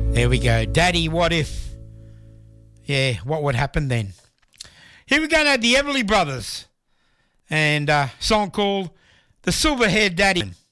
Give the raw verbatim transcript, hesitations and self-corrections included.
There we go. Daddy, what if? Yeah, what would happen then? Here we go now, the Everly Brothers. And a song called The Silver-Haired Daddy.